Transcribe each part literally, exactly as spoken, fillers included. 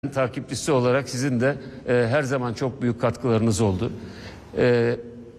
takipçisi olarak sizin de e, her zaman çok büyük katkılarınız oldu. E,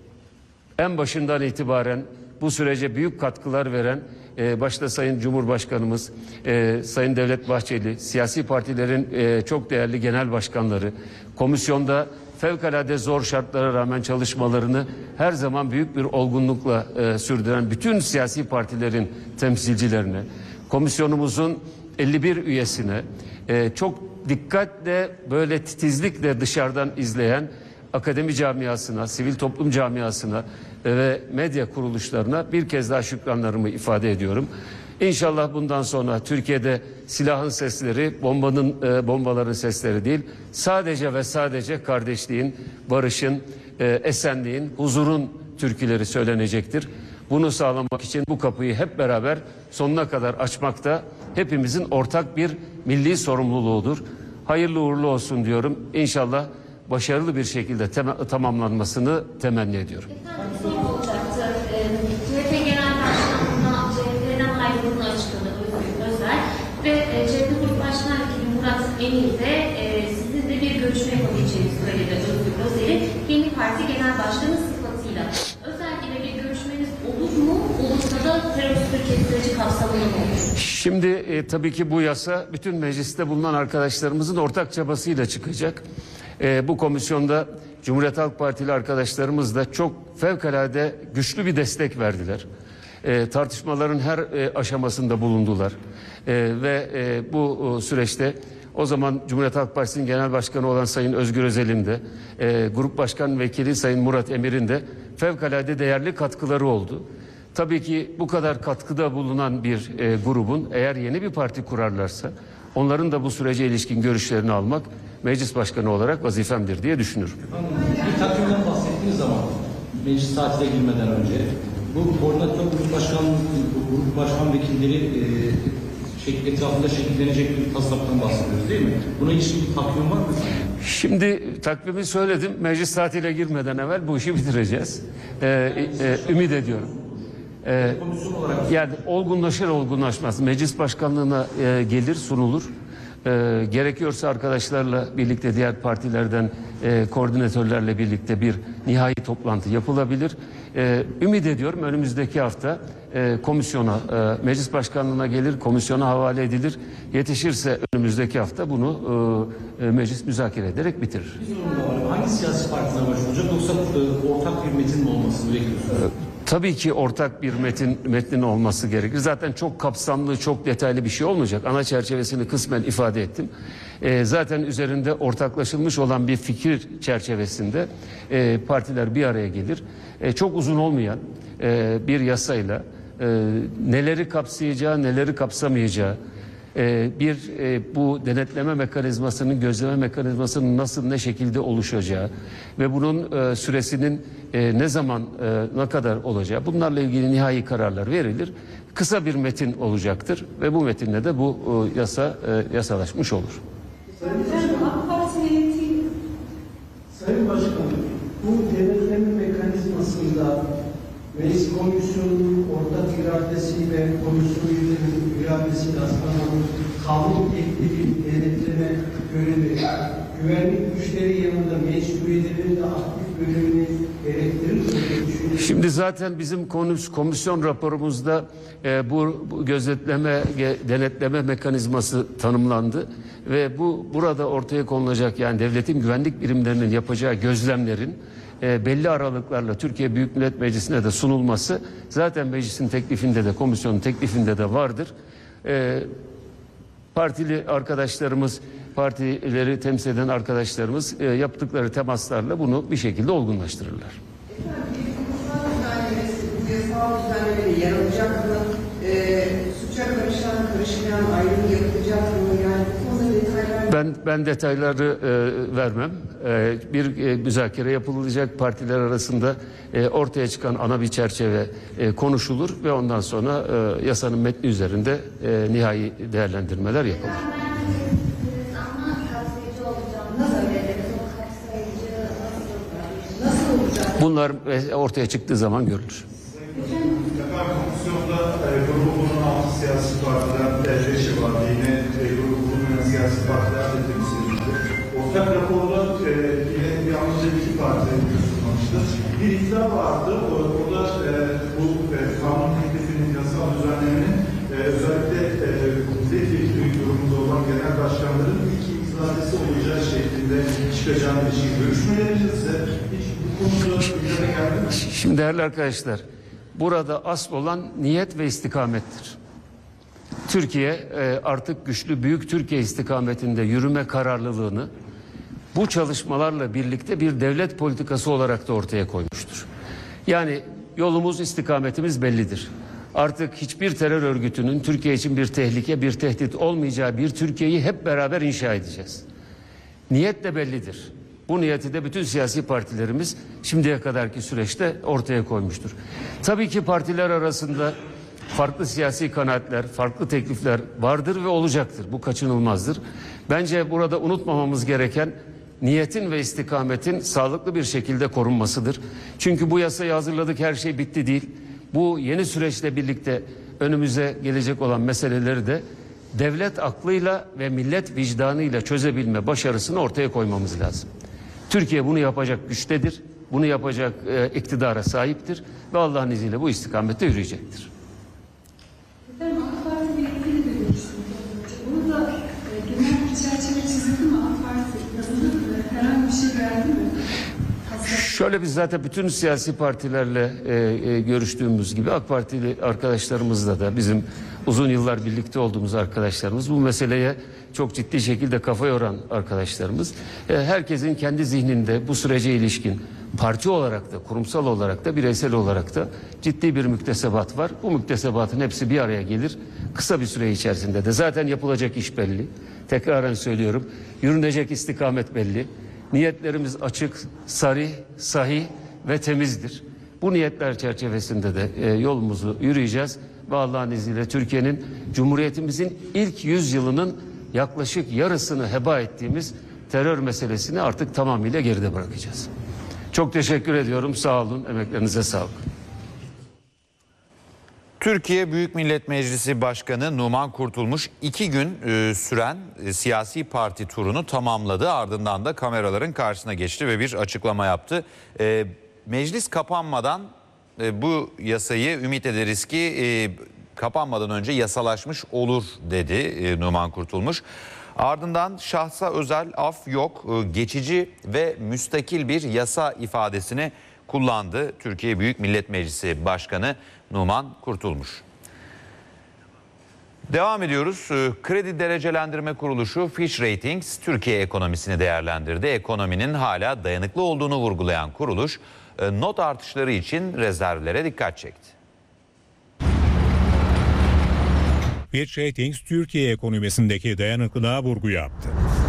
en başından itibaren bu sürece büyük katkılar veren e, başta Sayın Cumhurbaşkanımız, e, Sayın Devlet Bahçeli, siyasi partilerin e, çok değerli genel başkanları, komisyonda fevkalade zor şartlara rağmen çalışmalarını her zaman büyük bir olgunlukla e, sürdüren bütün siyasi partilerin temsilcilerine, komisyonumuzun elli bir üyesine, e, çok dikkatle, böyle titizlikle dışarıdan izleyen akademi camiasına, sivil toplum camiasına ve medya kuruluşlarına bir kez daha şükranlarımı ifade ediyorum. İnşallah bundan sonra Türkiye'de silahın sesleri, bombanın e, bombaların sesleri değil, sadece ve sadece kardeşliğin, barışın, e, esenliğin, huzurun türküleri söylenecektir. Bunu sağlamak için bu kapıyı hep beraber sonuna kadar açmak da hepimizin ortak bir milli sorumluluğudur. Hayırlı uğurlu olsun diyorum. İnşallah başarılı bir şekilde tem- tamamlanmasını temenni ediyorum. Efendim, son olacaktı. C H P Genel Başkanı'na C H P'den ayrıldığını açıkladı Özgür Özel ve e, C H P Grup Başkan Vekili Murat Emin de e, sizinle bir görüşme yapabileceğini söyledi Özgür Özel'in yeni parti genel başkanı sıfatıyla. Özel ile bir görüşmeniz olur mu? Olursa da terörist Türkiye süreci kapsamında mı olur? Şimdi e, tabii ki bu yasa bütün mecliste bulunan arkadaşlarımızın ortak çabasıyla çıkacak. E, bu komisyonda Cumhuriyet Halk Partili arkadaşlarımız da çok fevkalade güçlü bir destek verdiler. E, tartışmaların her e, aşamasında bulundular. E, ve e, bu e, süreçte o zaman Cumhuriyet Halk Partisi'nin genel başkanı olan Sayın Özgür Özel'in de, e, Grup Başkan Vekili Sayın Murat Emir'in de fevkalade değerli katkıları oldu. Tabii ki bu kadar katkıda bulunan bir e, grubun eğer yeni bir parti kurarlarsa onların da bu sürece ilişkin görüşlerini almak meclis başkanı olarak vazifemdir diye düşünüyorum. Bir takvimden bahsettiğiniz zaman meclis tatile girmeden önce bu koordinatör grup başkan grup başkan vekilleri e, şekil, etrafında şekillenecek bir taslaktan bahsediyoruz değil mi? Buna ilişkin bir takvim var mı? Şimdi takvimi söyledim. Meclis tatile girmeden evvel bu işi bitireceğiz. Ee, e, ümit ediyorum. Ee, yani olgunlaşır olgunlaşmaz. Meclis başkanlığına e, gelir, sunulur. Ee, gerekiyorsa arkadaşlarla birlikte diğer partilerden e, koordinatörlerle birlikte bir nihai toplantı yapılabilir. Ee, ümit ediyorum önümüzdeki hafta e, komisyona, e, meclis başkanlığına gelir, komisyona havale edilir. Yetişirse önümüzdeki hafta bunu e, e, meclis müzakere ederek bitirir. Bir sorun da var. Hangi siyasi partiler başvuracak yoksa e, ortak bir metin mi olmasını bekliyorsunuz? Tabii ki ortak bir metin metnin olması gerekir. Zaten çok kapsamlı, çok detaylı bir şey olmayacak. Ana çerçevesini kısmen ifade ettim. E, zaten üzerinde ortaklaşılmış olan bir fikir çerçevesinde e, partiler bir araya gelir. E, çok uzun olmayan e, bir yasayla e, neleri kapsayacağı, neleri kapsamayacağı, e, bir e, bu denetleme mekanizmasının, gözleme mekanizmasının nasıl, ne şekilde oluşacağı ve bunun e, süresinin e, ne zaman, e, ne kadar olacağı, bunlarla ilgili nihai kararlar verilir. Kısa bir metin olacaktır ve bu metinle de bu e, yasa e, yasalaşmış olur. Sayın Başkanım, AK Parti yönetimi, Sayın Başkanım, bu denetleme mekanizmasında meclis komisyonunun ortak iradesi ve komisyon üyelerinin iradesiyle aslında kanun ekli bir denetleme görevi, güvenlik güçleri yanında meclis üyelerinin de aktif bölümünü gerektirir mi? Şimdi zaten bizim komisyon raporumuzda e, bu, bu gözetleme, denetleme mekanizması tanımlandı ve bu burada ortaya konulacak, yani devletin güvenlik birimlerinin yapacağı gözlemlerin e, belli aralıklarla Türkiye Büyük Millet Meclisi'ne de sunulması zaten meclisin teklifinde de, komisyonun teklifinde de vardır. E, partili arkadaşlarımız, partileri temsil eden arkadaşlarımız e, yaptıkları temaslarla bunu bir şekilde olgunlaştırırlar. Yasal düzenlemede yer alacak mı? E, suça karışan, karışmayan ayrım yapılacak mı? Yani bu konuda detaylar... Ben, ben detayları e, vermem. E, bir e, müzakere yapılacak, partiler arasında e, ortaya çıkan ana bir çerçeve e, konuşulur ve ondan sonra e, yasanın metni üzerinde e, nihai değerlendirmeler yapılır. Bunlar e, ortaya çıktığı zaman görülür. Komisyonda e, grubu bulunan altı siyasi partiler, beşi var. Yine e, grubu bulunan siyasi partiler de temsil ediliyor. iki parti sunmamıştı. Bir iddia vardı, o, o da e, bu e, kanun teklifinin, yasal düzenlemenin e, özellikle e, milletvekili durumunda olan genel başkanların ilk imzadesi olacağı şeklinde çıkacağını ilişkin görüşmelerinizde hiç bu konuda gündeme geldi mi? Şimdi değerli arkadaşlar, burada asıl olan niyet ve istikamettir. Türkiye e, artık güçlü büyük Türkiye istikametinde yürüme kararlılığını bu çalışmalarla birlikte bir devlet politikası olarak da ortaya koymuştur. Yani yolumuz, istikametimiz bellidir. Artık hiçbir terör örgütünün Türkiye için bir tehlike, bir tehdit olmayacağı bir Türkiye'yi hep beraber inşa edeceğiz. Niyet de bellidir. Bu niyeti de bütün siyasi partilerimiz şimdiye kadarki süreçte ortaya koymuştur. Tabii ki partiler arasında farklı siyasi kanaatler, farklı teklifler vardır ve olacaktır. Bu kaçınılmazdır. Bence burada unutmamamız gereken niyetin ve istikametin sağlıklı bir şekilde korunmasıdır. Çünkü bu yasayı hazırladık, her şey bitti değil. Bu yeni süreçle birlikte önümüze gelecek olan meseleleri de devlet aklıyla ve millet vicdanıyla çözebilme başarısını ortaya koymamız lazım. Türkiye bunu yapacak güçtedir, bunu yapacak e, iktidara sahiptir ve Allah'ın izniyle bu istikamette yürüyecektir. Efendim AK Parti ile ilgili de görüştünüz. Bunu da e, genel bir çerçeve çizildi mi? AK Parti adına e, herhangi bir şey verdi mi? Şöyle, biz zaten bütün siyasi partilerle e, e, görüştüğümüz gibi AK Partili arkadaşlarımızla da, bizim uzun yıllar birlikte olduğumuz arkadaşlarımız, bu meseleye çok ciddi şekilde kafa yoran arkadaşlarımız, e, herkesin kendi zihninde bu sürece ilişkin parti olarak da, kurumsal olarak da, bireysel olarak da ciddi bir müktesebat var. Bu müktesebatın hepsi bir araya gelir. Kısa bir süre içerisinde de zaten yapılacak iş belli. Tekraren söylüyorum, yürünecek istikamet belli. Niyetlerimiz açık, sarih, sahih ve temizdir. Bu niyetler çerçevesinde de e, yolumuzu yürüyeceğiz ve Allah'ın izniyle Türkiye'nin, Cumhuriyetimizin ilk yüzyılının yaklaşık yarısını heba ettiğimiz terör meselesini artık tamamıyla geride bırakacağız. Çok teşekkür ediyorum. Sağ olun. Emeklerinize sağlık. Türkiye Büyük Millet Meclisi Başkanı Numan Kurtulmuş iki gün e, süren e, siyasi parti turunu tamamladı. Ardından da kameraların karşısına geçti ve bir açıklama yaptı. E, meclis kapanmadan e, bu yasayı ümit ederiz ki e, kapanmadan önce yasalaşmış olur dedi e, Numan Kurtulmuş. Ardından şahsa özel af yok, e, geçici ve müstakil bir yasa ifadesini kullandı Türkiye Büyük Millet Meclisi Başkanı Numan Kurtulmuş. Devam ediyoruz. Kredi Derecelendirme Kuruluşu Fitch Ratings Türkiye ekonomisini değerlendirdi. Ekonominin hala dayanıklı olduğunu vurgulayan kuruluş not artışları için rezervlere dikkat çekti. Fitch Ratings Türkiye ekonomisindeki dayanıklılığa vurgu yaptı.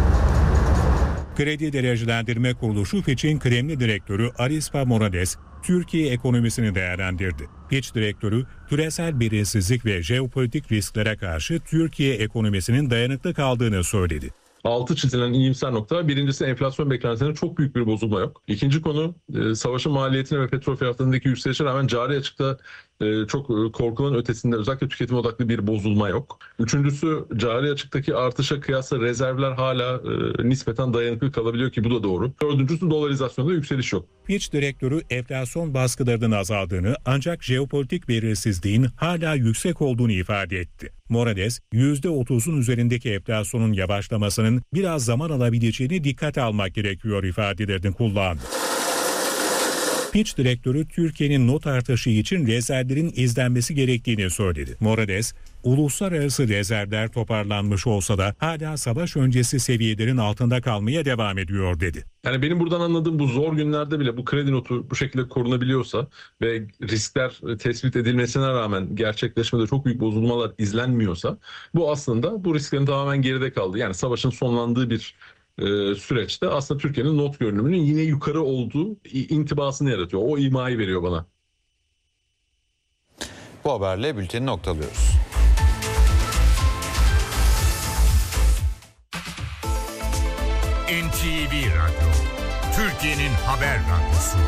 Kredi Derecelendirme Kuruluşu Fitch'in kıdemli direktörü Arispa Morales, Türkiye ekonomisini değerlendirdi. Fitch direktörü, küresel belirsizlik ve jeopolitik risklere karşı Türkiye ekonomisinin dayanıklı kaldığını söyledi. Altı çizilen iyimser nokta, birincisi enflasyon beklentilerinde çok büyük bir bozulma yok. İkinci konu, e, savaşın maliyetine ve petrol fiyatlarındaki yükselişe rağmen cari açıkta e, çok korkulan ötesinde özellikle tüketim odaklı bir bozulma yok. Üçüncüsü, cari açıktaki artışa kıyasla rezervler hala e, nispeten dayanıklı kalabiliyor ki bu da doğru. Dördüncüsü, dolarizasyonda yükseliş yok. Fitch direktörü enflasyon baskılarının azaldığını ancak jeopolitik belirsizliğin hala yüksek olduğunu ifade etti. Morales, yüzde otuzun üzerindeki enflasyonun yavaşlamasının biraz zaman alabileceğini dikkate almak gerekiyor ifadelerini kullandı. Fitch direktörü Türkiye'nin not artışı için rezervlerin izlenmesi gerektiğini söyledi. Morales, uluslararası rezervler toparlanmış olsa da hala savaş öncesi seviyelerin altında kalmaya devam ediyor dedi. Yani benim buradan anladığım, bu zor günlerde bile bu kredi notu bu şekilde korunabiliyorsa ve riskler tespit edilmesine rağmen gerçekleşmede çok büyük bozulmalar izlenmiyorsa, bu aslında bu risklerin tamamen geride kaldığı, yani savaşın sonlandığı bir e, süreçte aslında Türkiye'nin not görünümünün yine yukarı olduğu intibasını yaratıyor. O imayı veriyor bana. Bu haberle bülteni noktalıyoruz. N T V Radyo, Türkiye'nin haber radyosu.